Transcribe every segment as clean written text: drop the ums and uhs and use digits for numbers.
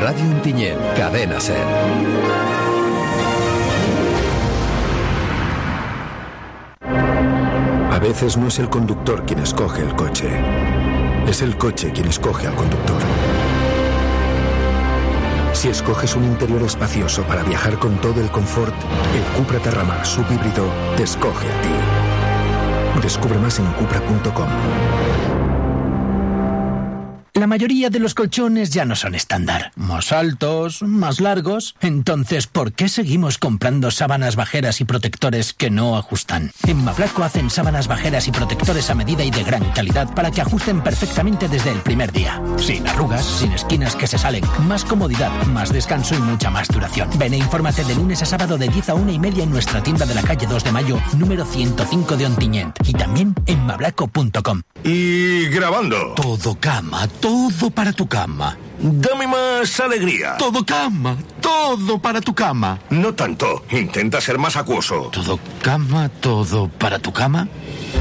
Radio Ontinyent, Cadena Ser. A veces no es el conductor quien escoge el coche, es el coche quien escoge al conductor. Si escoges un interior espacioso para viajar con todo el confort, el Cupra Terramar subhíbrido te escoge a ti. Descubre más en cupra.com. La mayoría de los colchones ya no son estándar. Más altos, más largos. Entonces, ¿por qué seguimos comprando sábanas bajeras y protectores que no ajustan? En Maplaco hacen sábanas bajeras y protectores a medida y de gran calidad para que ajusten perfectamente desde el primer día. Sin arrugas, sin esquinas que se salen. Más comodidad, más descanso y mucha más duración. Ven e infórmate de lunes a sábado de 10 a 1:30 en nuestra tienda de la calle 2 de Mayo, número 105 de Ontinyent. Y también en maplaco.com. Y grabando. Todo cama, todo para tu cama. Dame más alegría. Todo cama, todo para tu cama. No tanto, intenta ser más acuoso. Todo cama, todo para tu cama.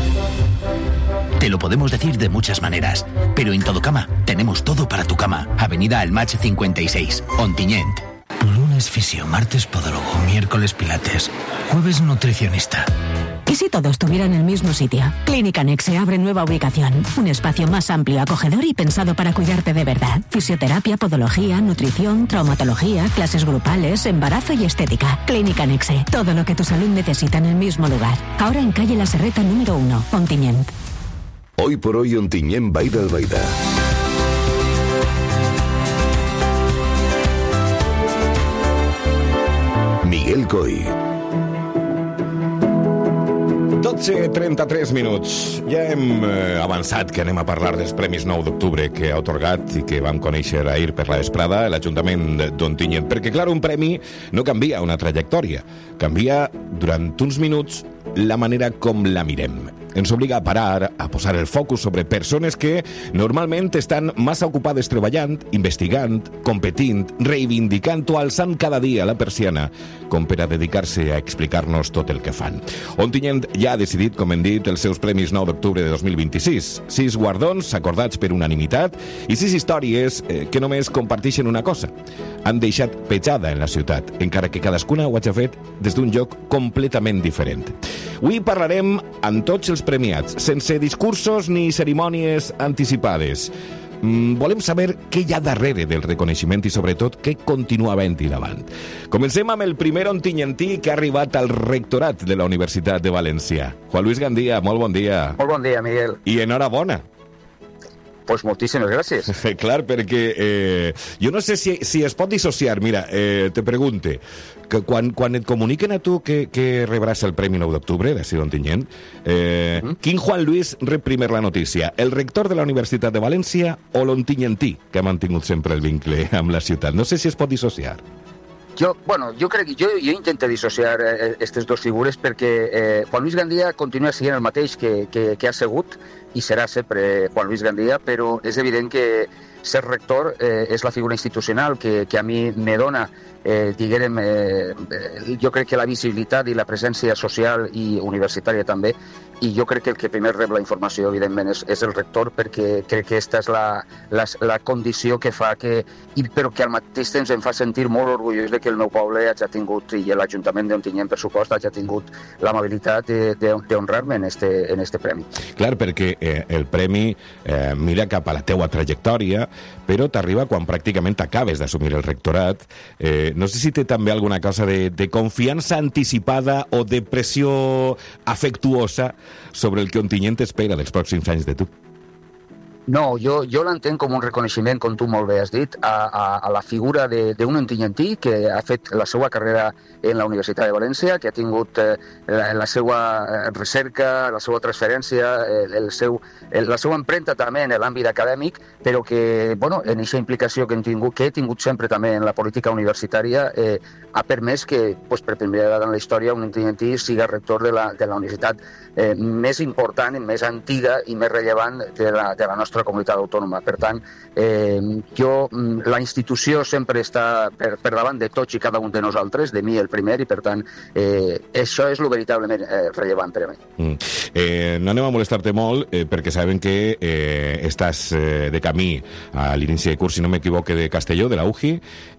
Te lo podemos decir de muchas maneras, pero en Todo Cama tenemos todo para tu cama. Avenida Almach 56, Ontinyent. Lunes fisio, martes podólogo, miércoles pilates, jueves nutricionista. ¿Y si todo estuviera en el mismo sitio? Clínica Nexe abre nueva ubicación. Un espacio más amplio, acogedor y pensado para cuidarte de verdad. Fisioterapia, podología, nutrición, traumatología, clases grupales, embarazo y estética. Clínica Nexe. Todo lo que tu salud necesita en el mismo lugar. Ahora en calle La Serreta número 1, Ontinyent. Hoy por hoy Ontinyent Baida al Baida. Miguel Coy. 12:33 minuts. Ja hem avançat que anem a parlar dels Premis 9 d'octubre que ha otorgat i que vam conèixer ahir per la vesprada l'Ajuntament d'Ontinyent. Perquè, clar, un premi no canvia una trajectòria. Canvia, durant uns minuts, la manera com la mirem. Ens obliga a parar, a posar el focus sobre persones que normalment estan massa ocupades treballant, investigant, competint, reivindicant o alçant cada dia la persiana com per a dedicar-se a explicar-nos tot el que fan. Ontinyent ja ha decidit, com hem dit, els seus Premis 9 d'octubre de 2026. 6 guardons acordats per unanimitat i 6 històries que només comparteixen una cosa. Han deixat petjada en la ciutat, encara que cadascuna ho hagi fet des d'un lloc completament diferent. Avui parlarem amb tots els premiats, sense discursos ni cerimònies anticipades. Volem saber què hi ha darrere del reconeixement i, sobretot, què continua havent-hi davant. Comencem amb el primer ontinyentí que ha arribat al rectorat de la Universitat de València. Juan Luis Gandía, molt bon dia. Molt bon dia, Miguel. I enhorabona. Pues moltíssimes gràcies. Clar, perquè jo no sé si es pot dissociar. Mira, te pregunte, que quan et comuniquen a tu que rebràs el Premi 9 d'octubre d'ací d'Ontinyent, quin Juan Luis rep primer la notícia? El rector de la Universitat de València o l'ontinyentí, que ha mantingut sempre el vincle amb la ciutat? No sé si es pot dissociar. Jo crec que jo intento dissociar aquestes dues figures perquè Juan Luis Gandía continua sent el mateix que ha sigut i serà sempre Juan Luis Gandía, però és evident que ser rector és la figura institucional que a mi me dona, jo crec que la visibilitat i la presència social i universitària també, i jo crec que el que primer rep la informació, evidentment, és el rector, perquè crec que aquesta és la condició que fa però que al mateix temps em fa sentir molt orgullós de que el meu poble hagi tingut, i l'Ajuntament d'Ontinyent, per supost, hagi tingut l'amabilitat d'honrar-me en este premi. Clar, perquè el premi mira cap a la teua trajectòria, però t'arriba quan pràcticament acabes d'assumir el rectorat. No sé si té també alguna cosa de confiança anticipada o de pressió afectuosa sobre el que Ontinyent espera dels pròxims anys de tu. No, jo l'entenc com un reconeixement, com tu molt bé has dit, a la figura d'un ontinyentí que ha fet la seva carrera en la Universitat de València, que ha tingut la seva recerca, la seva transferència, la seva empremta també en l'àmbit acadèmic, però que, bueno, en aquesta implicació que he tingut sempre també en la política universitària, ha permès que, per primera vegada en la història, un ontinyentí siga rector de la universitat més important, més antiga i més rellevant de la nostra nostra comunitat autònoma. Per tant, la institució sempre està per davant de tots i cada un de nosaltres, de mi el primer, i per tant, això és lo veritablement rellevant per a mi. No anem a molestar-te molt, perquè sabem que estàs de camí a l'inici de curs, si no m'equivoque, de Castelló, de la UGI.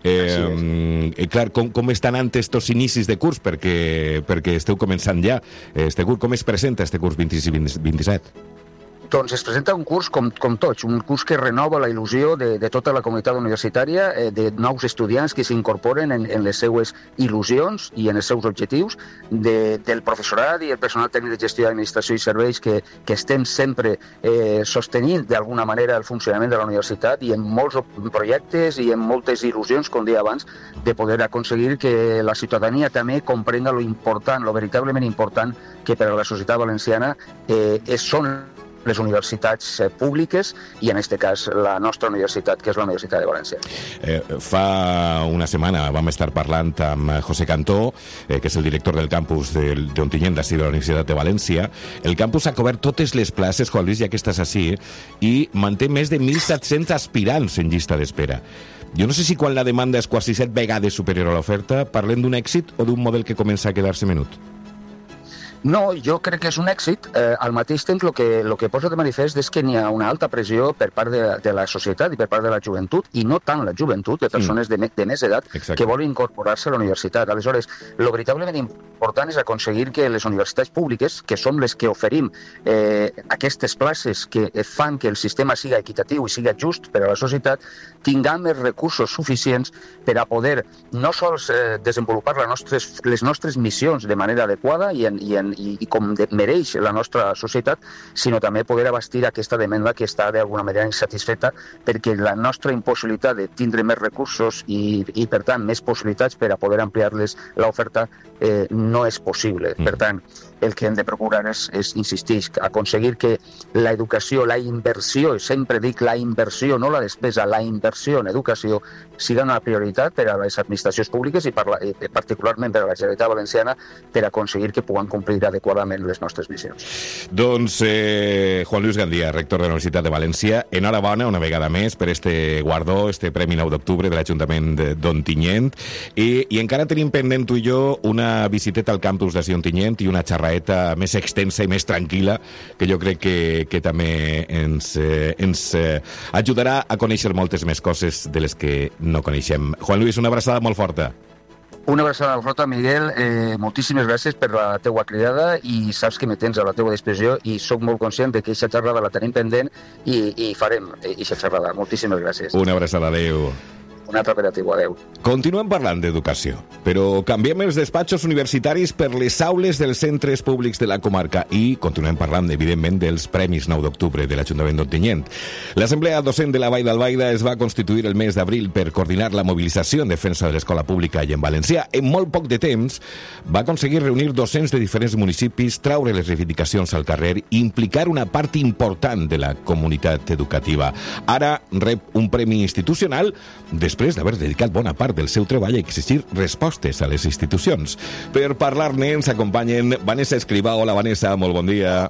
Clar, com estan antes estos inicis de curs, perquè esteu començant ja este curs? Com es presenta este curs 26 i 27? Doncs es presenta un curs com tots, un curs que renova la il·lusió de tota la comunitat universitària, de nous estudiants que s'incorporen en les seues il·lusions i en els seus objectius, del professorat i el personal tècnic de gestió d'administració i serveis que estem sempre sostenint d'alguna manera el funcionament de la universitat i en molts projectes i en moltes il·lusions, com deia abans, de poder aconseguir que la ciutadania també comprenga lo important, lo veritablement important que per a la societat valenciana són les universitats públiques i, en aquest cas, la nostra universitat, que és la Universitat de València. Fa una setmana vam estar parlant amb José Cantó, que és el director del campus d'Ontinyent, d'ací de la Universitat de València. El campus ha cobert totes les places, Juan Luis, ja que estàs així, i manté més de 1.700 aspirants en llista d'espera. Jo no sé si quan la demanda és quasi 7 vegades superior a l'oferta, parlem d'un èxit o d'un model que comença a quedar-se menut? No, jo crec que és un èxit. Al mateix temps, el que posa de manifest és que n'hi ha una alta pressió per part de la societat i per part de la joventut, i no tant la joventut, de persones de més edat, que volen incorporar-se a la universitat. Aleshores, el veritablement important és aconseguir que les universitats públiques, que som les que oferim aquestes places que fan que el sistema siga equitatiu i siga just per a la societat, tinguem els recursos suficients per a poder no sols desenvolupar les nostres missions de manera adequada i com mereix la nostra societat, sinó també poder abastir aquesta demanda que està d'alguna manera insatisfeta, perquè la nostra impossibilitat de tindre més recursos i per tant, més possibilitats per a poder ampliar-les l'oferta no és possible. Per tant, el que hem de procurar és insistir, aconseguir que l'educació, la inversió, sempre dic la inversió, no la despesa, la inversió en educació, siga una prioritat per a les administracions públiques i particularment per a la Generalitat Valenciana, per aconseguir que puguem complir adequadament les nostres missions. Doncs Juan Luis Gandia, rector de la Universitat de València, enhorabona una vegada més per este guardó, este Premi 9 d'Octubre de l'Ajuntament d'Ontinyent, i encara tenim pendent tu i jo una visiteta al campus de Ontinyent i una xerraeta més extensa i més tranquil·la, que jo crec que també ens ajudarà a conèixer moltes més coses de les que no coneixem. Juan Luis, una abraçada molt forta. Una abraçada molt forta, Miguel. Moltíssimes gràcies per la teua cridada i saps que me tens a la teua disposició i sóc molt conscient que aquesta xerrada la tenim pendent i farem aquesta xerrada. Moltíssimes gràcies. Una abraçada, adeu. Un altre operatiu, adeu. Continuem parlant d'educació, però canviem els despatxos universitaris per les aules dels centres públics de la comarca i continuem parlant, evidentment, dels Premis 9 d'Octubre de l'Ajuntament d'Ontinyent. L'Assemblea Docent de la Vall d'Albaida es va constituir el mes d'abril per coordinar la mobilització en defensa de l'escola pública i en valencià. En molt poc de temps va aconseguir reunir docents de diferents municipis, traure les reivindicacions al carrer i implicar una part important de la comunitat educativa. Ara rep un premi institucional després d'haver dedicat bona part del seu treball a exigir respostes a les institucions. Per parlar-ne ens acompanyen Vanessa Escrivà. Hola, Vanessa, molt bon dia.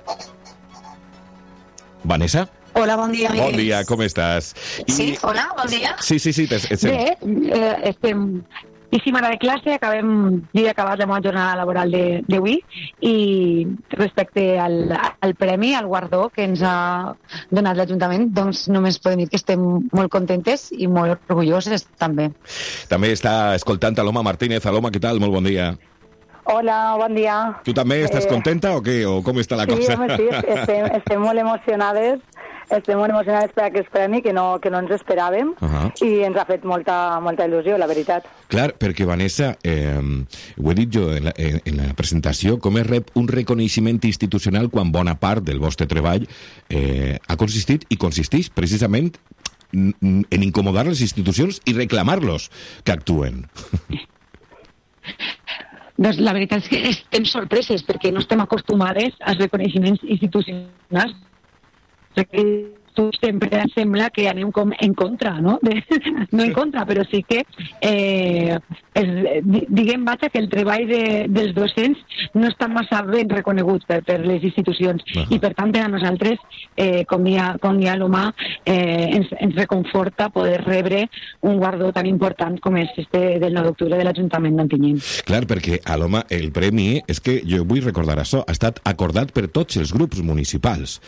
Vanessa? Hola, bon dia, Miguel. Bon dia, com estàs? Sí, hola, bon dia. Sí. Bé, estem hora de classe, jo he acabat la meva jornada laboral d'avui i respecte al premi, al guardó que ens ha donat l'Ajuntament, doncs només podem dir que estem molt contentes i molt orgulloses també. També està escoltant Aloma Martínez. Aloma, què tal? Molt bon dia. Hola, bon dia. Tu també estàs contenta o què? O com està la cosa? Sí, home, sí, estem molt emocionades. Estem molt emocionades per aquest premi que no ens esperàvem i ens ha fet molta il·lusió, la veritat. Clar, perquè, Vanessa, ho he dit jo en la presentació, com es rep un reconeixement institucional quan bona part del vostre treball ha consistit i consisteix precisament en incomodar les institucions i reclamar-los que actuen. Doncs la veritat és que estem sorpreses perquè no estem acostumades als reconeixements institucionals. tu sempre em sembla que anem com en contra, no? No en contra, però sí que diguem, vaja, que el treball dels docents no està massa ben reconegut per les institucions i per tant per a nosaltres, com ja l'humà, ens reconforta poder rebre un guardó tan important com és este del 9 d'octubre de l'Ajuntament d'Ontinyent. Clar, perquè a l'home el premi, és que jo vull recordar això, ha estat acordat per tots els grups municipals.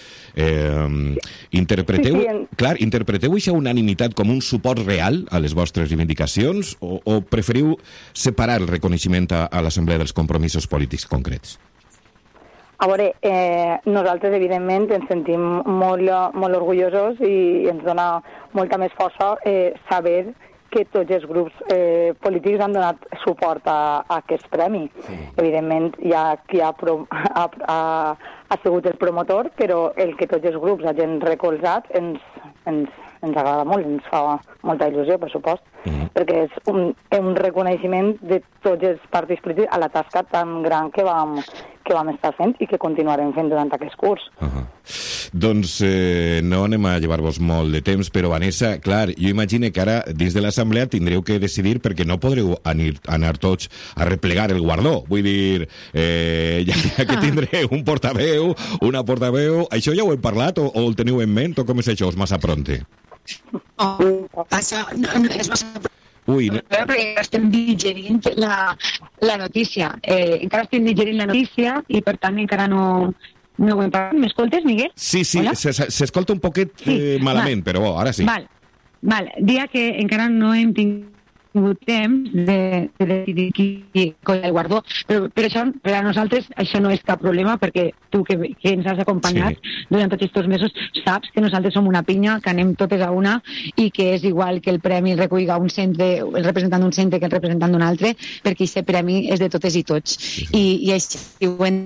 Interpreteu aquesta unanimitat com un suport real a les vostres reivindicacions o preferiu separar el reconeixement a l'Assemblea dels compromisos polítics concrets? A veure, nosaltres, evidentment, ens sentim molt orgullosos i ens dona molta més força saber que tots els grups polítics han donat suport a aquest premi. Sí. Evidentment, hi ha qui ha sigut el promotor, però el que tots els grups hagin recolzat ens agrada molt, ens fa molta il·lusió, per supost, perquè és un reconeixement de tots els partits polítics a la tasca tan gran que vam estar fent i que continuarem fent durant aquest curs. Doncs no anem a llevar-vos molt de temps, però Vanessa, clar, jo imagino que ara dins de l'assemblea tindreu que decidir perquè no podreu anar tots a replegar el guardó. Vull dir, ja que tindreu un portaveu, una portaveu, això ja ho hem parlat o el teniu en ment o com és això? És massa pronte? Això no és massa pronte. Ui, no. Perquè estem digerint la notícia. Encara estem digerint la notícia i per tant encara no ho hem parlat. M'escoltes, Miguel? Sí, s'escolta un poquet malament, però ara sí. Val. Dia que encara no hem tingut temps de decidir qui colla el guardó, però per això, per a nosaltres, això no és cap problema, perquè tu que ens has acompanyat durant tots aquests mesos, saps que nosaltres som una pinya, que anem totes a una i que és igual que el premi el recull un centre, el representant d'un centre que el representant d'un altre, perquè aquest premi és de totes i tots. I així ho hem...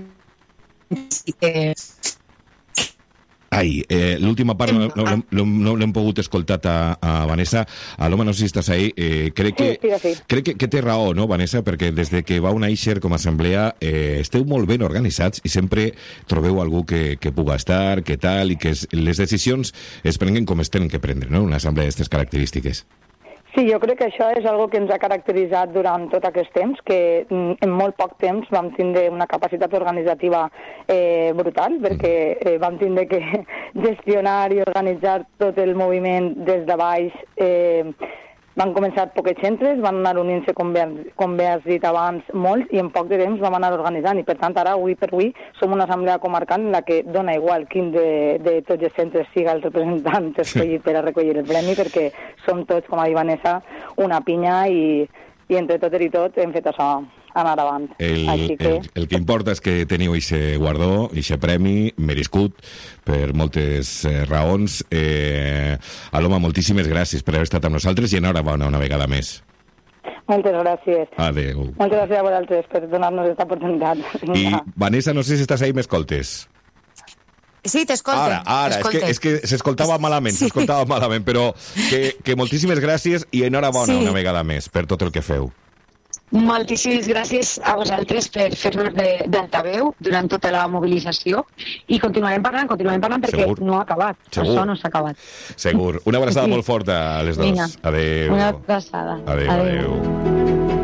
l'última part no l'hem pogut escoltar a Vanessa. Aloma, no sé si estàs ahí. Crec que té raó, no, Vanessa? Perquè des de que vau néixer com a assemblea esteu molt ben organitzats i sempre trobeu algú que puga estar, que tal, i que les decisions es prenguen com es tenen que prendre, no? Una assemblea d'aquestes característiques. Sí, jo crec que això és algo que ens ha caracteritzat durant tot aquest temps, que en molt poc temps vam tindre una capacitat organitzativa brutal, perquè vam tindre que gestionar i organitzar tot el moviment des de baix. Van començar poquets centres, van anar unint-se, com bé has dit abans, molts, i en poc de temps vam anar organitzant. I per tant, ara, avui per avui, som una assemblea comarcal en la que dona igual quin de tots els centres siga el representant escollit per a recollir el premi, perquè som tots, com ha dit Vanessa, una pinya i entre tot i tot hem fet això, anar avant. El que importa és que teniu aquest guardó, aquest premi merescut per moltes raons. Aloma, moltíssimes gràcies per haver estat amb nosaltres i enhorabona una vegada més. Moltes gràcies. Adéu. Moltes gràcies a vosaltres per donar-nos aquesta oportunitat. I, Vanessa, no sé si estàs ahí, m'escoltes? Sí, t'escolto. Ara, és que s'escoltava malament, però que moltíssimes gràcies i enhorabona una vegada més per tot el que feu. Moltíssimes gràcies a vosaltres per fer-nos d'altaveu durant tota la mobilització i continuarem parlant perquè no ha acabat. Això no s'ha acabat. Segur. Una abraçada molt forta a les dos. Vinga. Adéu. Una abraçada. Adéu.